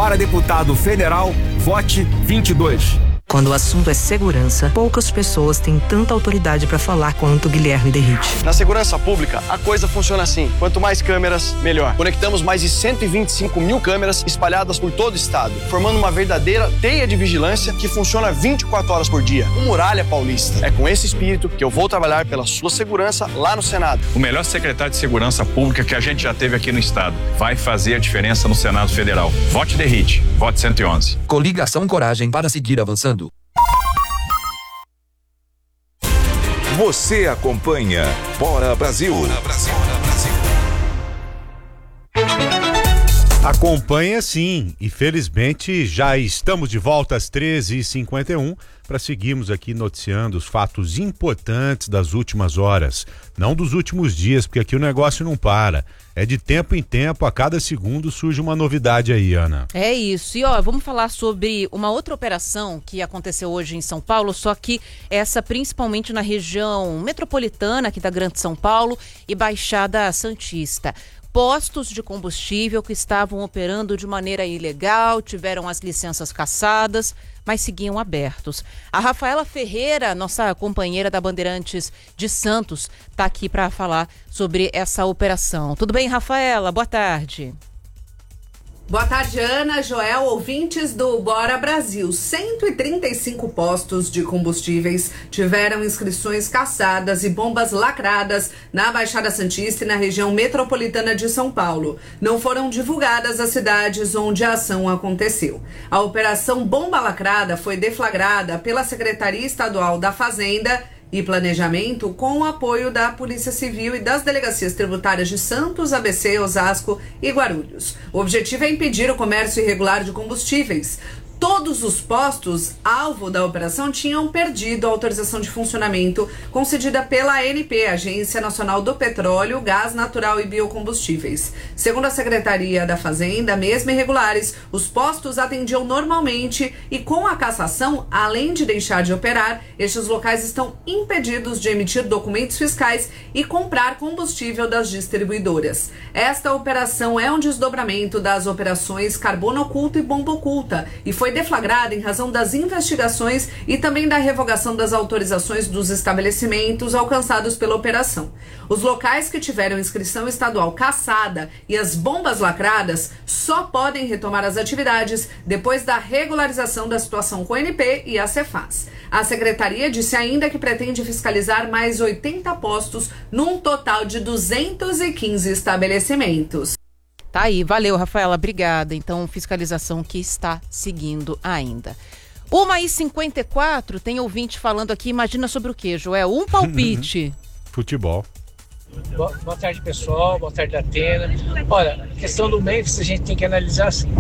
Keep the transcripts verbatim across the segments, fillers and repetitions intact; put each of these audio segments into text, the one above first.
Para deputado federal, vote vinte e dois. Quando o assunto é segurança, poucas pessoas têm tanta autoridade para falar quanto Guilherme Derrite. Na segurança pública, a coisa funciona assim. Quanto mais câmeras, melhor. Conectamos mais de cento e vinte e cinco mil câmeras espalhadas por todo o estado, formando uma verdadeira teia de vigilância que funciona vinte e quatro horas por dia. O Muralha Paulista. É com esse espírito que eu vou trabalhar pela sua segurança lá no Senado. O melhor secretário de segurança pública que a gente já teve aqui no estado. Vai fazer a diferença no Senado Federal. Vote Derrite. Vote cento e onze. Coligação Coragem para seguir avançando. Você acompanha Bora Brasil. Bora Brasil. Bora Brasil. Acompanha sim, e felizmente já estamos de volta às treze e cinquenta e um para seguirmos aqui noticiando os fatos importantes das últimas horas, não dos últimos dias, porque aqui o negócio não para. É de tempo em tempo, a cada segundo surge uma novidade aí, Ana. É isso. E ó, vamos falar sobre uma outra operação que aconteceu hoje em São Paulo, só que essa principalmente na região metropolitana aqui da Grande São Paulo e Baixada Santista. Postos de combustível que estavam operando de maneira ilegal, tiveram as licenças cassadas, mas seguiam abertos. A Rafaela Ferreira, nossa companheira da Bandeirantes de Santos, está aqui para falar sobre essa operação. Tudo bem, Rafaela? Boa tarde. Boa tarde, Ana, Joel, ouvintes do Bora Brasil. cento e trinta e cinco postos de combustíveis tiveram inscrições cassadas e bombas lacradas na Baixada Santista e na região metropolitana de São Paulo. Não foram divulgadas as cidades onde a ação aconteceu. A operação Bomba Lacrada foi deflagrada pela Secretaria Estadual da Fazenda e Planejamento com o apoio da Polícia Civil e das Delegacias Tributárias de Santos, A B C, Osasco e Guarulhos. O objetivo é impedir o comércio irregular de combustíveis. Todos os postos alvo da operação tinham perdido a autorização de funcionamento concedida pela A N P, Agência Nacional do Petróleo, Gás Natural e Biocombustíveis. Segundo a Secretaria da Fazenda, mesmo irregulares, os postos atendiam normalmente e com a cassação, além de deixar de operar, estes locais estão impedidos de emitir documentos fiscais e comprar combustível das distribuidoras. Esta operação é um desdobramento das operações Carbono Oculto e Bomba Oculta e foi deflagrada em razão das investigações e também da revogação das autorizações dos estabelecimentos alcançados pela operação. Os locais que tiveram inscrição estadual cassada e as bombas lacradas só podem retomar as atividades depois da regularização da situação com a A N P e a Cefaz. A secretaria disse ainda que pretende fiscalizar mais oitenta postos num total de duzentos e quinze estabelecimentos. Tá aí, valeu, Rafaela, obrigada. Então, fiscalização que está seguindo ainda. uma e cinquenta e quatro, tem ouvinte falando aqui, imagina sobre o quê, Joel? Um palpite. Futebol. Boa, boa tarde, pessoal, boa tarde, Atena. Olha, a questão do Memphis a gente tem que analisar assim.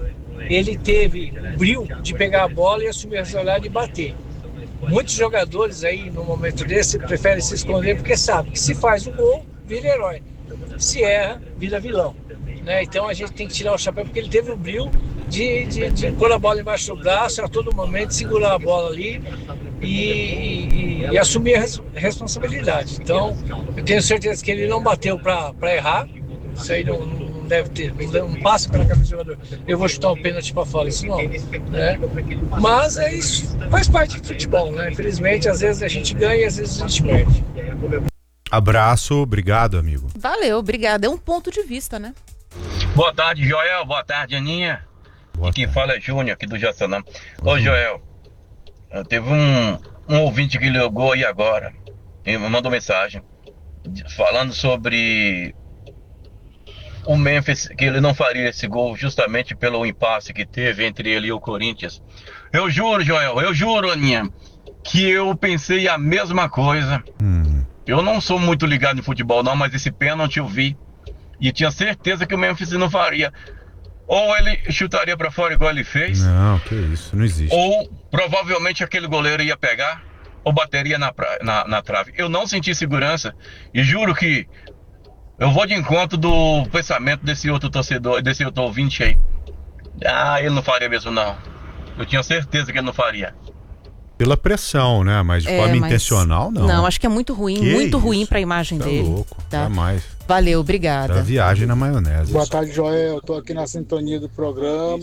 Ele teve brio de pegar a bola e assumir a responsabilidade e bater. Muitos jogadores aí, no momento desse, preferem se esconder porque sabem que se faz o gol, vira herói. Se erra, vira vilão. Né? Então a gente tem que tirar o chapéu porque ele teve o brilho de, de, de pôr a bola embaixo do braço a todo momento, segurar a bola ali e, e, e assumir a res, responsabilidade. Então eu tenho certeza que ele não bateu para errar, isso aí não, não deve ter, não passa pela cabeça do jogador. Eu vou chutar um pênalti para fora, isso não. Né? Mas é isso, faz parte do futebol, né? Infelizmente às vezes a gente ganha e às vezes a gente perde. Abraço, obrigado, amigo. Valeu, obrigado. É um ponto de vista, né? Boa tarde, Joel. Boa tarde, Aninha. Boa e quem tarde. Fala é Júnior, aqui do Jaçanã. Ô, uhum. Joel, teve um, um ouvinte que ligou aí agora, e mandou mensagem, falando sobre o Memphis, que ele não faria esse gol justamente pelo impasse que teve entre ele e o Corinthians. Eu juro, Joel, eu juro, Aninha, que eu pensei a mesma coisa. Hum. Eu não sou muito ligado em futebol não, mas esse pênalti eu vi. E tinha certeza que o Memphis não faria. Ou ele chutaria pra fora igual ele fez. Não, que isso, não existe. Ou provavelmente aquele goleiro ia pegar ou bateria na, na, na trave. Eu não senti segurança e juro que eu vou de encontro do pensamento desse outro torcedor, desse outro ouvinte aí. Ah, ele não faria mesmo não. Eu tinha certeza que ele não faria. Pela pressão, né? Mas de é, forma mas... intencional, não. Não, acho que é muito ruim, que muito isso? ruim pra imagem tá dele. Louco, tá jamais. Valeu, obrigada. Tá viagem na maionese. Boa tarde, Joel. Eu tô aqui na sintonia do programa.